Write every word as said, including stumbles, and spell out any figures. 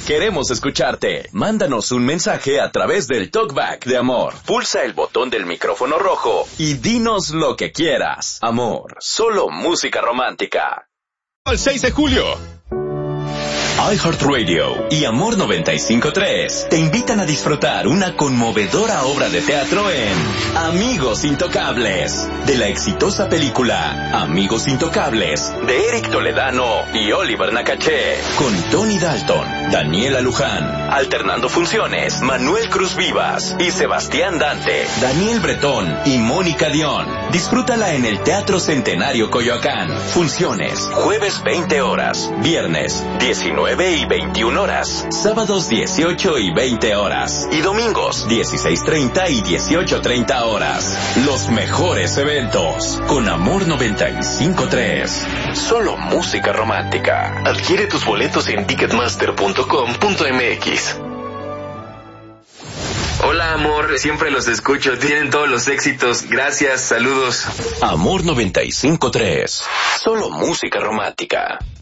Queremos escucharte. Mándanos un mensaje a través del Talkback de Amor. Pulsa el botón del micrófono rojo y dinos lo que quieras. Amor, solo música romántica. El seis de julio. iHeartRadio y Amor noventa y cinco punto tres te invitan a disfrutar una conmovedora obra de teatro en Amigos Intocables, de la exitosa película Amigos Intocables, de Eric Toledano y Oliver Nakache, con Tony Dalton, Daniela Luján, alternando funciones, Manuel Cruz Vivas y Sebastián Dante, Daniel Bretón y Mónica Dion. Disfrútala en el Teatro Centenario Coyoacán. Funciones, jueves veinte horas, viernes diecinueve y veintiuna horas, sábados dieciocho y veinte horas y domingos dieciséis treinta y dieciocho treinta horas. Los mejores eventos con Amor noventa y cinco punto tres. Solo música romántica. Adquiere tus boletos en ticketmaster punto com punto m x. Hola, amor, siempre los escucho, tienen todos los éxitos, gracias, saludos. Amor noventa y cinco punto tres. Solo música romántica.